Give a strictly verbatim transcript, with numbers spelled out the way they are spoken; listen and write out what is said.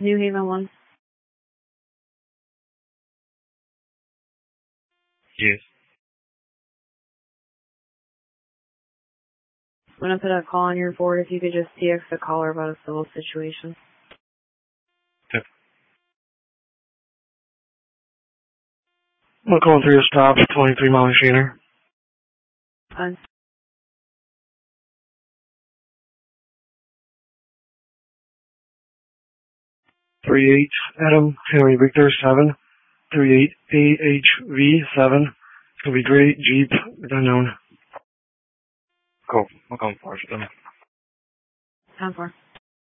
New Haven one. Yes. I'm gonna put a call on your board if you could just T X the caller about a civil situation. Yep. We're calling through your stop, twenty-three mile Machinery. Fine. three eight Adam Henry Victor seven three eight A H V seven. It's gonna be great Jeep unknown. Cool. We'll come first then. Time for.